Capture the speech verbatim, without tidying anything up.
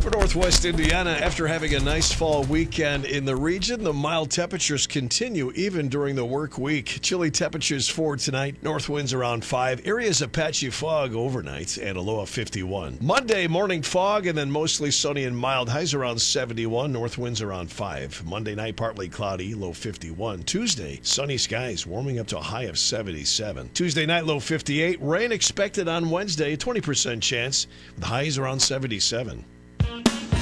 For Northwest Indiana, after having a nice fall weekend in the region, the mild temperatures continue even during the work week. Chilly temperatures for tonight, north winds around five, areas of patchy fog overnight, and a low of fifty-one. Monday, morning fog and then mostly sunny and mild, highs around seventy-one, north winds around five. Monday night, partly cloudy, low fifty-one. Tuesday, sunny skies, warming up to a high of seventy-seven. Tuesday night, low fifty-eight. Rain expected on Wednesday, twenty percent chance, with highs around seventy-seven.